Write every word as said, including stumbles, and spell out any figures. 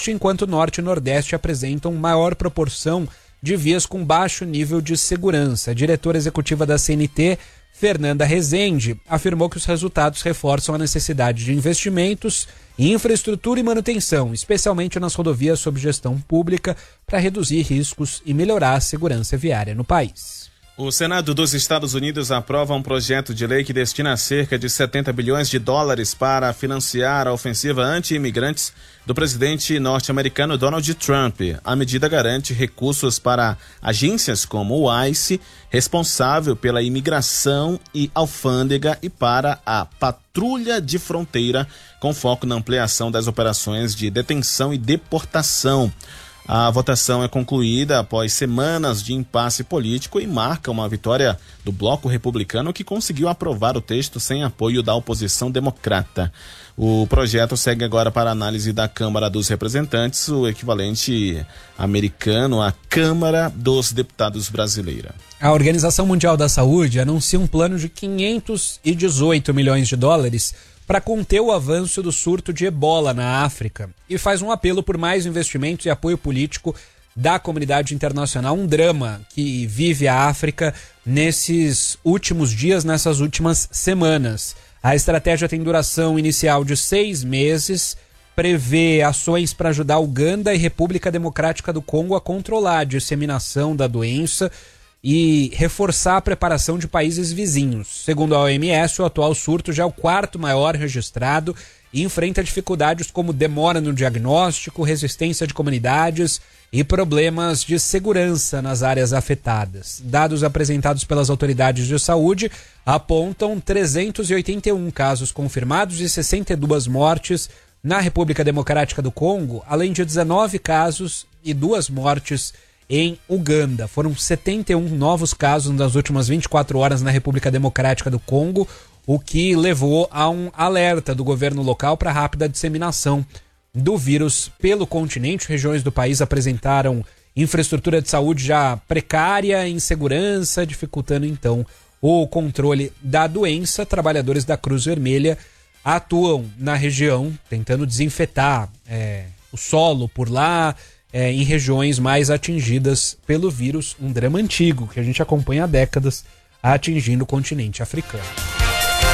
Sudeste, enquanto o Norte e Nordeste apresentam maior proporção de vias com baixo nível de segurança. A diretora executiva da C N T, Fernanda Rezende, afirmou que os resultados reforçam a necessidade de investimentos em infraestrutura e manutenção, especialmente nas rodovias sob gestão pública, para reduzir riscos e melhorar a segurança viária no país. O Senado dos Estados Unidos aprova um projeto de lei que destina cerca de setenta bilhões de dólares para financiar a ofensiva anti-imigrantes do presidente norte-americano Donald Trump. A medida garante recursos para agências como o ICE, responsável pela imigração e alfândega, e para a patrulha de fronteira, com foco na ampliação das operações de detenção e deportação. A votação é concluída após semanas de impasse político e marca uma vitória do bloco republicano, que conseguiu aprovar o texto sem apoio da oposição democrata. O projeto segue agora para análise da Câmara dos Representantes, o equivalente americano à Câmara dos Deputados brasileira. A Organização Mundial da Saúde anuncia um plano de quinhentos e dezoito milhões de dólares para conter o avanço do surto de ebola na África e faz um apelo por mais investimentos e apoio político da comunidade internacional, um drama que vive a África nesses últimos dias, nessas últimas semanas. A estratégia tem duração inicial de seis meses, prevê ações para ajudar Uganda e República Democrática do Congo a controlar a disseminação da doença e reforçar a preparação de países vizinhos. Segundo a O M S, o atual surto já é o quarto maior registrado e enfrenta dificuldades como demora no diagnóstico, resistência de comunidades e problemas de segurança nas áreas afetadas. Dados apresentados pelas autoridades de saúde apontam trezentos e oitenta e um casos confirmados e sessenta e duas mortes na República Democrática do Congo, além de dezenove casos e duas mortes em Uganda. Foram setenta e um novos casos nas últimas vinte e quatro horas na República Democrática do Congo, o que levou a um alerta do governo local para a rápida disseminação do vírus pelo continente. Regiões do país apresentaram infraestrutura de saúde já precária, insegurança, dificultando então o controle da doença. Trabalhadores da Cruz Vermelha atuam na região, tentando desinfetar é, o solo por lá, É, em regiões mais atingidas pelo vírus, um drama antigo que a gente acompanha há décadas atingindo o continente africano.